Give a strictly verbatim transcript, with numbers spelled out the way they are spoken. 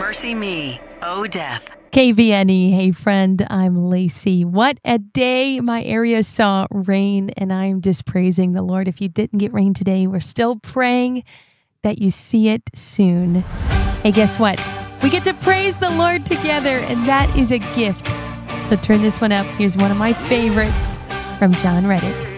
Mercy Me, Oh Death. K V N E, hey friend, I'm Lacey. What a day my area saw rain, and I'm just praising the Lord. If you didn't get rain today, we're still praying that you see it soon. Hey, guess what? We get to praise the Lord together, and that is a gift. So turn this one up. Here's one of my favorites from John Reddick.